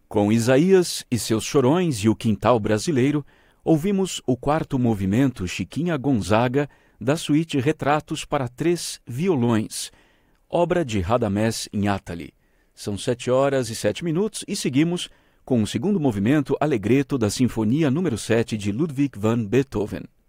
Com Isaías e seus chorões e o quintal brasileiro, ouvimos o quarto movimento Chiquinha Gonzaga da suíte Retratos para 3 violões, obra de Radamés Inátali. São 7h07 e seguimos com o segundo movimento Allegretto da Sinfonia número 7 de Ludwig van Beethoven.